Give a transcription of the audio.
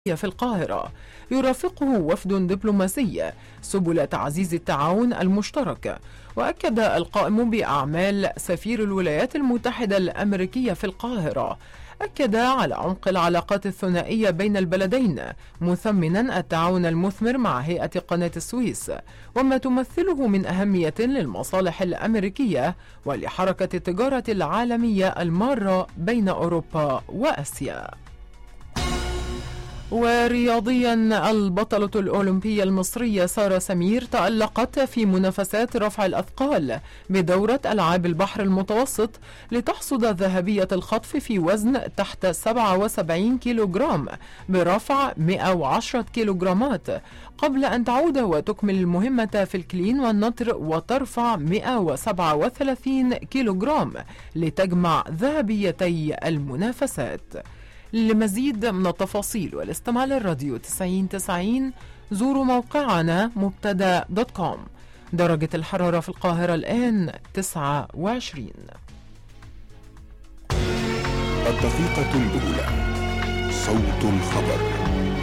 في القاهرة يرافقه وفد دبلوماسي سبل تعزيز التعاون المشترك. وأكد القائم بأعمال سفير الولايات المتحدة الأمريكية في القاهرة أكد على عمق العلاقات الثنائية بين البلدين، مثمنا التعاون المثمر مع هيئة قناة السويس وما تمثله من أهمية للمصالح الأمريكية ولحركة التجارة العالمية المارة بين أوروبا وآسيا. ورياضيا، البطلة الأولمبية المصرية سارة سمير تألقت في منافسات رفع الأثقال بدورة ألعاب البحر المتوسط لتحصد ذهبية الخطف في وزن تحت 77 كيلوغرام برفع 110 كيلوغرامات، قبل أن تعود وتكمل المهمة في الكلين والنطر وترفع 137 كيلوغرام لتجمع ذهبيتي المنافسات. لمزيد من التفاصيل والاستماع للراديو 90 زوروا موقعنا مبتدا.com. درجة الحرارة في القاهرة الآن 29. الدقيقة الأولى، صوت الخبر.